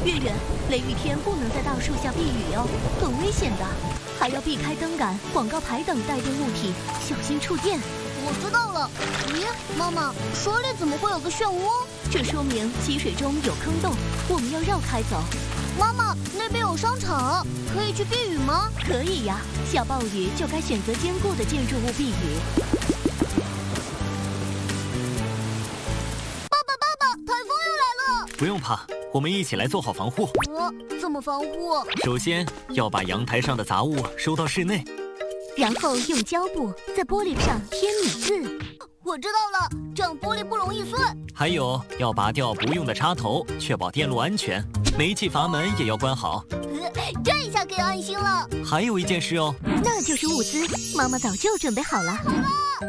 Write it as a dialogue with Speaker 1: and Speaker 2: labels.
Speaker 1: 月月，雷雨天不能在大树下避雨哦，很危险的，还要避开灯杆、广告牌等带电物体，小心触电。
Speaker 2: 我知道了。咦，妈妈，水里怎么会有个漩涡？
Speaker 1: 这说明积水中有坑洞，我们要绕开走。
Speaker 2: 妈妈，那边有商场，可以去避雨吗？
Speaker 1: 可以呀，下暴雨就该选择坚固的建筑物避雨。
Speaker 2: 爸爸，台风又来了！
Speaker 3: 不用怕，我们一起来做好防护。
Speaker 2: 怎么防护？
Speaker 3: 首先要把阳台上的杂物收到室内，
Speaker 1: 然后用胶布在玻璃上贴米字。
Speaker 2: 我知道了，这样玻璃不容易碎。
Speaker 3: 还有要拔掉不用的插头，确保电路安全。煤气阀门也要关好。
Speaker 2: 这一下可以安心了。
Speaker 3: 还有一件事哦，
Speaker 1: 那就是物资，妈妈早就准备好了。